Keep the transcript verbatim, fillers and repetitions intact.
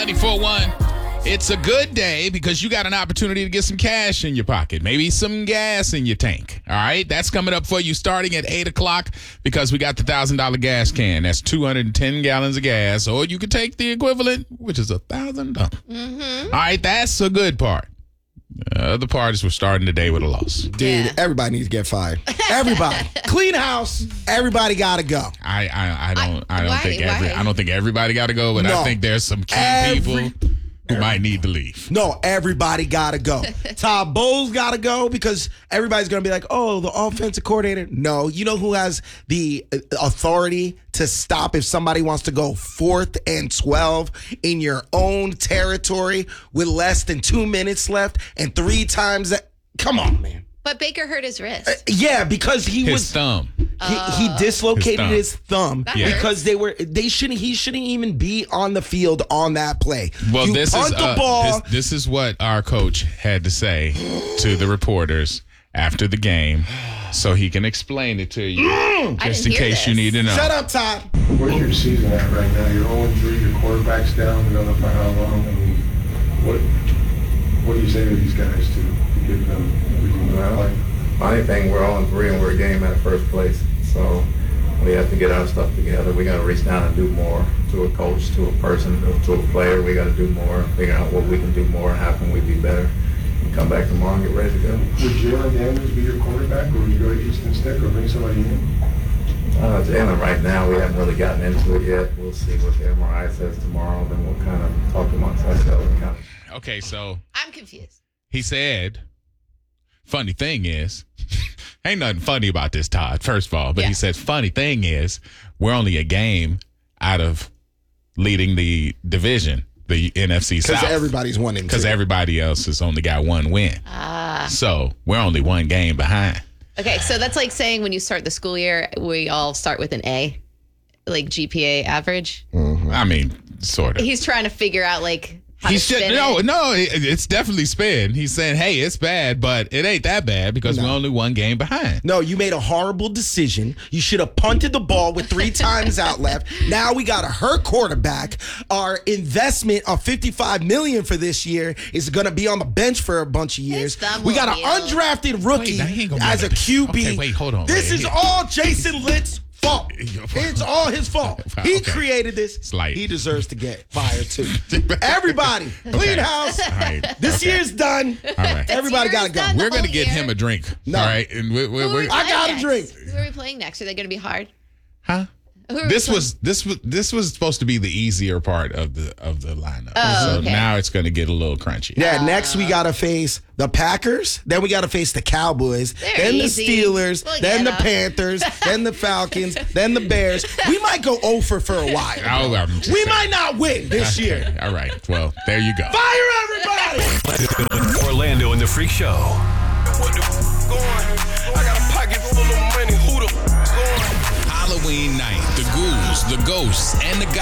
ninety-four point one. It's a good day because you got an opportunity to get some cash in your pocket, maybe some gas in your tank. All right, that's coming up for you starting at eight o'clock because we got the one thousand dollars gas can. That's two hundred ten gallons of gas, or you could take the equivalent, which is one thousand dollars. Mm-hmm. All right, that's the good part. The other part is we're starting the day with a loss. Dude, Yeah. everybody needs to get fired. Everybody. Clean house. Everybody got to go. I, I, I don't I, I- don't why- think every why? I don't think everybody got to go, but I No. think there's some key Every- people who might need to leave. No, everybody got to go. Todd Bowles got to go because everybody's going to be like, oh, the offensive coordinator. No, you know who has the uh, authority to stop if somebody wants to go fourth and twelve in your own territory with less than two minutes left and three times that? Come on, man. But Baker hurt his wrist. Yeah, because he His was thumb. he, he dislocated His his thumb, That hurts. because they were they shouldn't he shouldn't even be on the field on that play. Well, you this punt is the uh, ball. this, this is what our coach had to say to the reporters after the game, so he can explain it to you, I just in didn't hear case you this. need to know. Shut up, Todd. Where's your season at right now? You're oh and three, your quarterback's down, we don't know for how long. I mean, what what do you say to these guys to, to give them reason to Well, play? funny thing, we're all in three and we're a game out of first place. So we have to get our stuff together. We got to reach down and do more to a coach, to a person, to a player. We got to do more, figure out what we can do more, how can we be better, and come back tomorrow and get ready to go. Would Jalen Daniels be your quarterback, or would you go to Easton Stick or bring somebody in? Uh, Jalen, right now, we haven't really gotten into it yet. We'll see what the M R I says tomorrow. Then we'll kind of talk amongst ourselves and kind of. Okay, so I'm confused. he said, funny thing is, ain't nothing funny about this, Todd, first of all. But Yeah. he says, funny thing is, we're only a game out of leading the division, the N F C South. Because everybody's winning. Because too. everybody else has only got one win. Ah. So we're only one game behind. Okay, so that's like saying when you start the school year, we all start with an A, like G P A average. I mean, sort of. He's trying to figure out like how He to should spin no, it. no. it- It's definitely spin. He's saying, "Hey, it's bad, but it ain't that bad because we're only one game behind." No, you made a horrible decision. You should have punted the ball with three times out left. Now we got a hurt quarterback. Our investment of fifty-five million dollars for this year is going to be on the bench for a bunch of years. thumb We got will an heal. undrafted rookie Wait, he ain't gonna be as a able to- Q B. Okay, wait, hold on, This wait, is here. all Jason Litt's fault. It's all his fault. He Okay. created this. Slight. He deserves to get fired too. Everybody, clean Okay. house. All right. This Okay. year's done. All right. Everybody Yours got to go. done the We're gonna whole get year. him a drink. No. All right, and we, we, Who are we we, I playing got a next? drink. Who are we playing next? Are they going to be hard? huh? Who are we This playing? was this was this was supposed to be the easier part of the of the lineup. Oh, so okay. now it's going to get a little crunchy. Yeah, next we got to face the Packers. Then we got to face the Cowboys. They're then easy. the Steelers. We'll then get the 'em. Panthers. Then the Falcons. Then the Bears. We might go over for a while. Oh, I'm just We saying. might not win this Okay. year. All right. Well, there you go. Fire everybody! Orlando and the Freak Show. What the f- going? I got a pocket full of money. Who the f- going? Halloween night, the ghouls, the ghosts, and the